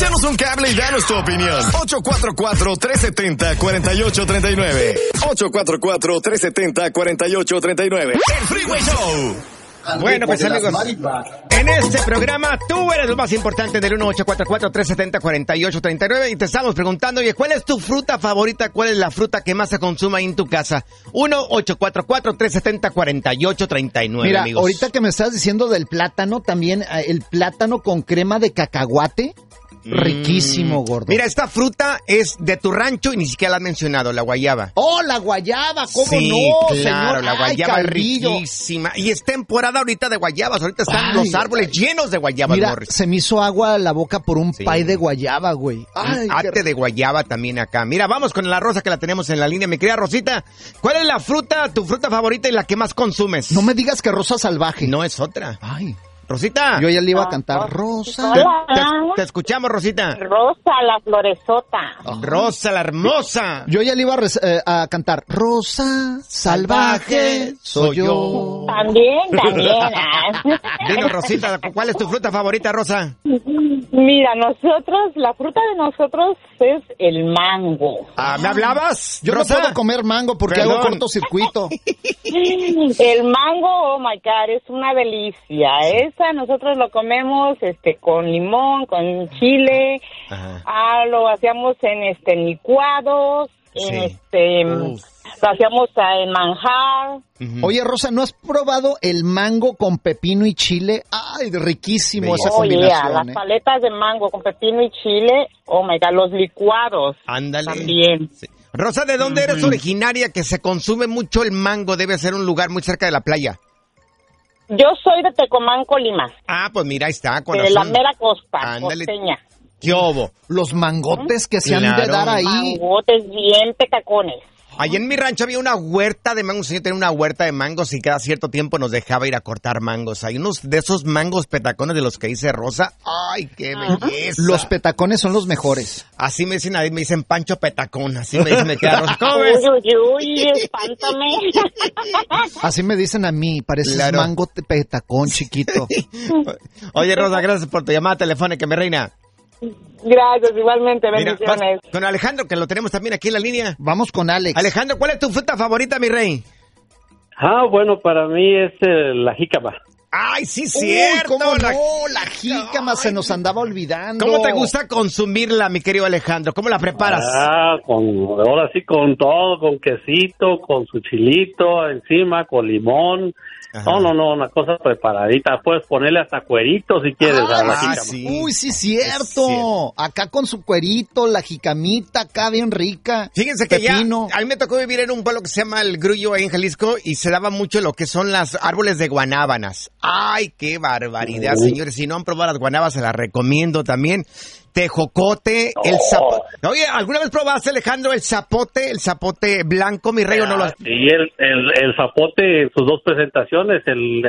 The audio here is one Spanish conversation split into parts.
Échanos un cable y danos tu opinión. 844-370-4839. 844-370-4839. El Freeway Show. Bueno, pues amigos, en este programa tú eres lo más importante del 1-844-370-4839 y te estamos preguntando, oye, ¿cuál es tu fruta favorita? ¿Cuál es la fruta que más se consume ahí en tu casa? 1-844-370-4839, Mira, amigos. ahorita que me estás diciendo del plátano, también el plátano con crema de cacahuate, riquísimo, gordo. Mira, esta fruta es de tu rancho y ni siquiera la has mencionado, la guayaba. ¡Oh, la guayaba! ¿Cómo Sí, no, claro, señor? la guayaba ¡Ay, es Calvillo! riquísima. Y es temporada ahorita de guayabas. Ahorita están los árboles llenos de guayabas, Mira, Morris. se me hizo agua a la boca por un Sí. pie de guayaba, güey. Ay, Ate de guayaba también acá. Mira, vamos con la Rosa que la tenemos en la línea. Mi querida Rosita, ¿cuál es la fruta, tu fruta favorita y la que más consumes? No me digas que rosa salvaje. No es otra. Ay, Rosita. yo ya le iba a cantar Rosa. Te escuchamos, Rosita. Rosa, la floresota. Rosa, la hermosa. Yo ya le iba a cantar Rosa salvaje soy yo. También. Dinos, Rosita, ¿cuál es tu fruta favorita, Rosa? Mira, la fruta de nosotros es el mango. Ah, ¿me hablabas, Yo Rosa? no puedo comer mango porque Perdón. hago cortocircuito. El mango, oh my God, es una delicia. Esa nosotros lo comemos con limón, con chile. Ajá. Lo hacíamos en licuados, Sí. lo hacíamos en manjar. Oye, Rosa, ¿no has probado el mango con pepino y chile? Ay, riquísimo esa Oye, combinación. las paletas de mango con pepino y chile, oh my God, los licuados. Ándale. También. Sí. Rosa, ¿de dónde eres originaria? Que se consume mucho el mango. Debe ser un lugar muy cerca de la playa. Yo soy de Tecomán, Colima. Ah, pues mira, ahí está. Con De la razón. mera costa, Ándale. costeña. ¿Qué obo? Los mangotes que se han de Claro. dar ahí. Mangotes bien petacones. Allí en mi rancho había una huerta de mangos. Yo tenía una huerta de mangos y cada cierto tiempo nos dejaba ir a cortar mangos. Hay unos de esos mangos petacones de los que dice Rosa. ¡Ay, qué belleza! Los petacones son los mejores. Así me dicen, ahí me dicen Pancho Petacón. Así me dicen, me queda Rosa. ¿Cómo ves? Uy, espántame. Así me dicen a mí, pareces Claro. mango petacón chiquito. Oye, Rosa, gracias por tu llamada telefónica, mi reina. Gracias, igualmente, Mira, bendiciones. vas con Alejandro, que lo tenemos también aquí en la línea. Vamos con Alex. Alejandro, ¿cuál es tu fruta favorita, mi rey? Bueno, para mí es la jícama. ¡Ay, sí, Uy, cierto! ¿cómo no? La jícama se nos andaba olvidando. ¿Cómo te gusta consumirla, mi querido Alejandro? ¿Cómo la preparas? Ahora sí con todo, con quesito, con su chilito encima, con limón. Ajá. No, una cosa preparadita. Puedes ponerle hasta cuerito si quieres a la jícama. sí. Uy, sí, Es cierto. cierto. Acá con su cuerito, la jicamita acá bien rica. Fíjense que Pepino. ya, a mí me tocó vivir en un pueblo que se llama El Grullo, ahí en Jalisco, y se daba mucho lo que son las árboles de guanábanas. ¡Ay, qué barbaridad, señores! Si no han probado las guanábanas, se las recomiendo también. Tejocote, el zapote. Oye, ¿alguna vez probaste, Alejandro, el zapote blanco, mi rey, o no lo has... Sí, el zapote, sus dos presentaciones, el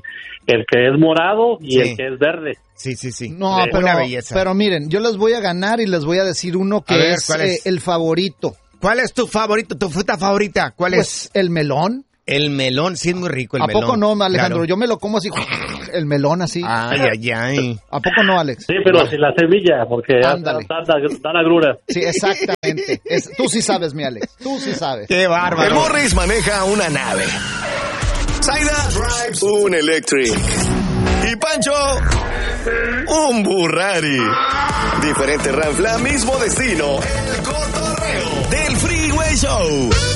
que es morado y Sí. el que es verde. Sí. No, Una belleza. pero miren, yo les voy a ganar y les voy a decir uno que A ver, es, ¿cuál es? el favorito. ¿Cuál es tu favorito, tu fruta favorita? ¿Cuál Pues el melón. es? El melón, sí es muy rico el ¿A melón. poco no, Alejandro? Claro. Yo me lo como así, el melón así. Ay. ¿A poco no, Alex? Sí, pero sin la semilla, porque ya Ándale. dan agruras. Sí, exactamente. Tú sí sabes, mi Alex. Tú sí sabes. ¡Qué El bárbaro! Morris maneja una nave. Zaida drives un electric. Y Pancho, un Burrari. Diferente ranfla, mismo destino. El cotorreo del Freeway Show.